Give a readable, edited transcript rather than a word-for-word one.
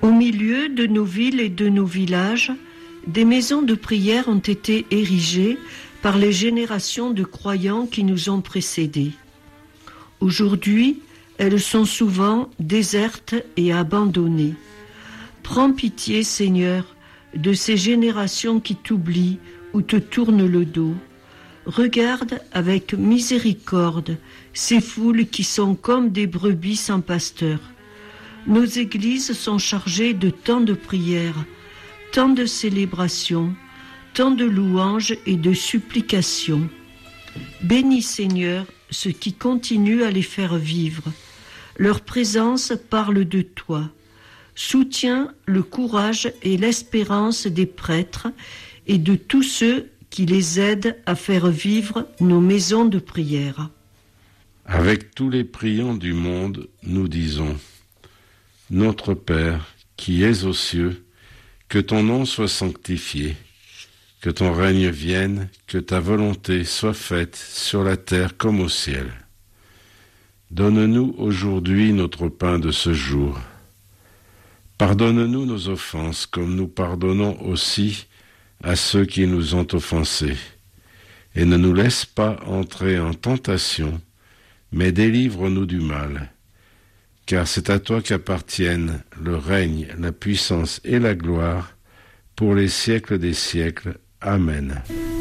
Au milieu de nos villes et de nos villages, des maisons de prière ont été érigées par les générations de croyants qui nous ont précédés. Aujourd'hui, elles sont souvent désertes et abandonnées. Prends pitié, Seigneur, de ces générations qui t'oublient ou te tournent le dos. Regarde avec miséricorde ces foules qui sont comme des brebis sans pasteur. Nos églises sont chargées de tant de prières, tant de célébrations, tant de louanges et de supplications. Bénis, Seigneur, ceux qui continuent à les faire vivre. Leur présence parle de toi. Soutiens le courage et l'espérance des prêtres et de tous ceux qui les aident à faire vivre nos maisons de prière. Avec tous les priants du monde, nous disons: Notre Père, qui es aux cieux, que ton nom soit sanctifié, que ton règne vienne, que ta volonté soit faite sur la terre comme au ciel. Donne-nous aujourd'hui notre pain de ce jour. Pardonne-nous nos offenses, comme nous pardonnons aussi à ceux qui nous ont offensés. Et ne nous laisse pas entrer en tentation, mais délivre-nous du mal. Car c'est à toi qu'appartiennent le règne, la puissance et la gloire, pour les siècles des siècles. Amen.